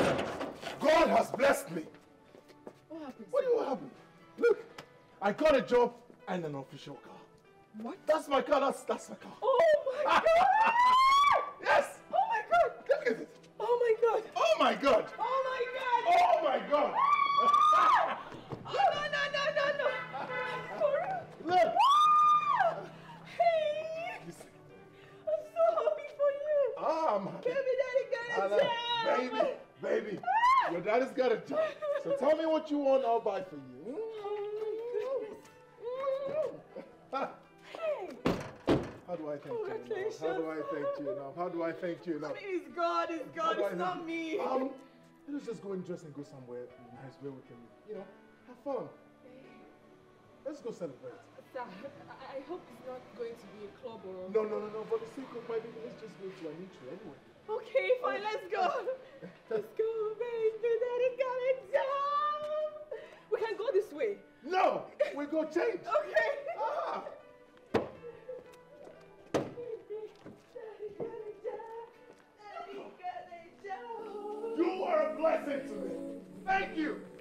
God has blessed me. What happened? What do you happen? Look, I got a job and an official car. What? That's my car. That's my car. Oh my God! Yes. Oh my God! Look at it. Oh my God! Oh my God. Oh my God! Oh my God. Oh no! For real? Look. Hey! You see? I'm so happy for you. I'm happy. Baby daddy got a job. Baby, your daddy's got a job. So tell me what you want, I'll buy for you. Hey! How do I thank you now? How do I thank you now? How do I thank you now? It's God, it's not me. Let's just go and dress and go somewhere nice where we can, have fun. Let's go celebrate. Sir, I hope it's not going to be a club or... No. For the sake of my baby, let's just go to Anitra anyway. Okay, fine, let's go. Let's go, baby. Daddy got a job. We can go this way. No, we go change. Okay. Ah. You are a blessing to me. Thank you.